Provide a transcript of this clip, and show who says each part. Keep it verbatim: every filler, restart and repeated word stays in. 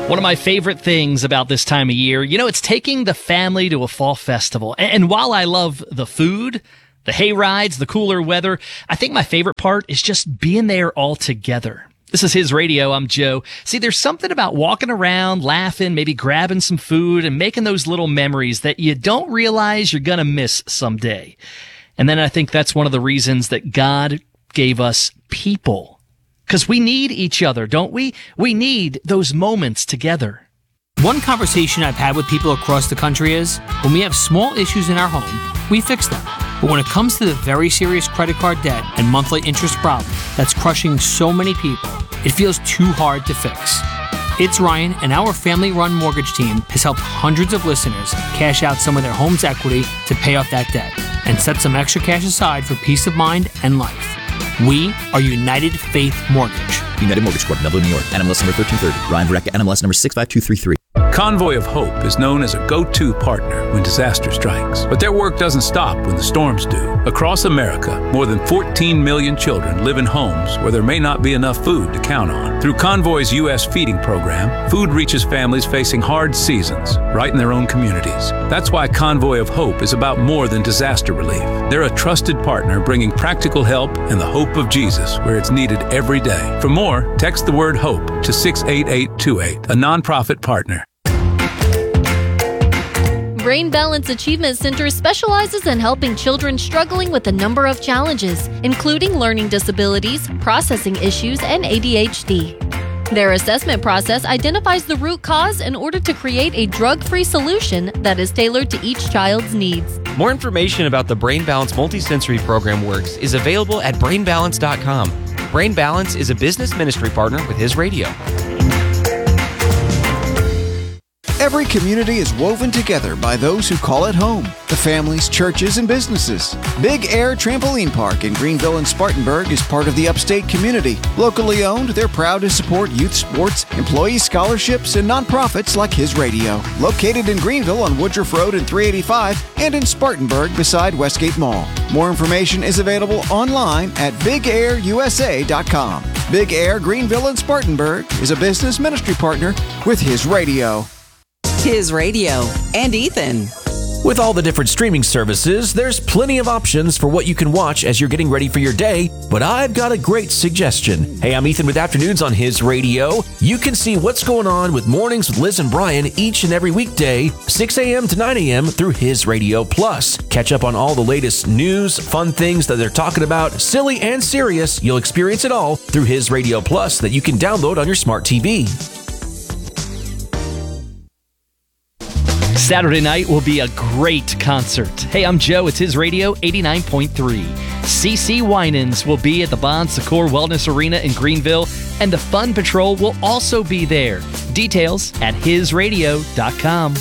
Speaker 1: One of my favorite things about this time of year, you know, it's taking the family to a fall festival. And while I love the food, the hay rides, the cooler weather, I think my favorite part is just being there all together. This is His Radio. I'm Joe. See, there's something about walking around, laughing, maybe grabbing some food and making those little memories that you don't realize you're going to miss someday. And then I think that's one of the reasons that God gave us people. Because we need each other, don't we? We need those moments together.
Speaker 2: One conversation I've had with people across the country is, when we have small issues in our home, we fix them. But when it comes to the very serious credit card debt and monthly interest problem that's crushing so many people, it feels too hard to fix. It's Ryan, and our family-run mortgage team has helped hundreds of listeners cash out some of their home's equity to pay off that debt and set some extra cash aside for peace of mind and life. We are United Faith Mortgage.
Speaker 3: United Mortgage Corp, Melville, New York. N M L S number thirteen thirty. Ryan Verrecka, N M L S number six five two three three.
Speaker 4: Convoy of Hope is known as a go-to partner when disaster strikes. But their work doesn't stop when the storms do. Across America, more than fourteen million children live in homes where there may not be enough food to count on. Through Convoy's U S feeding program, food reaches families facing hard seasons right in their own communities. That's why Convoy of Hope is about more than disaster relief. They're a trusted partner bringing practical help and the hope of Jesus where it's needed every day. For more, text the word HOPE to six eight eight two eight, a nonprofit partner.
Speaker 5: Brain Balance Achievement Center specializes in helping children struggling with a number of challenges, including learning disabilities, processing issues, and A D H D. Their assessment process identifies the root cause in order to create a drug-free solution that is tailored to each child's needs.
Speaker 6: More information about the Brain Balance Multisensory Program works is available at brain balance dot com. Brain Balance is a business ministry partner with His Radio.
Speaker 7: Every community is woven together by those who call it home, the families, churches, and businesses. Big Air Trampoline Park in Greenville and Spartanburg is part of the upstate community. Locally owned, they're proud to support youth sports, employee scholarships, and nonprofits like His Radio. Located in Greenville on Woodruff Road and three eighty-five, and in Spartanburg beside Westgate Mall. More information is available online at big air u s a dot com. Big Air Greenville and Spartanburg is a business ministry partner with His Radio.
Speaker 8: His Radio and Ethan.
Speaker 9: With all the different streaming services, there's plenty of options for what you can watch as you're getting ready for your day, but I've got a great suggestion. Hey, I'm Ethan with Afternoons on His Radio. You can see what's going on with Mornings with Liz and Brian each and every weekday, six a.m. to nine a.m. through His Radio Plus. Catch up on all the latest news, fun things that they're talking about, silly and serious. You'll experience it all through His Radio Plus that you can download on your smart T V.
Speaker 1: Saturday night will be a great concert. Hey, I'm Joe. It's His Radio eighty-nine point three. C C Winans will be at the Bon Secours Wellness Arena in Greenville, and the Fun Patrol will also be there. Details at his radio dot com.